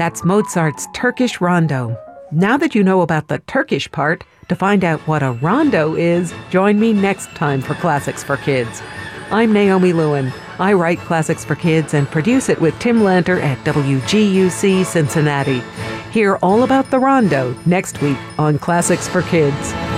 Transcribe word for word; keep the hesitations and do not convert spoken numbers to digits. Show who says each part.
Speaker 1: That's Mozart's Turkish Rondo. Now that you know about the Turkish part, to find out what a rondo is, join me next time for Classics for Kids. I'm Naomi Lewin. I write Classics for Kids and produce it with Tim Lanter at W G U C Cincinnati. Hear all about the rondo next week on Classics for Kids.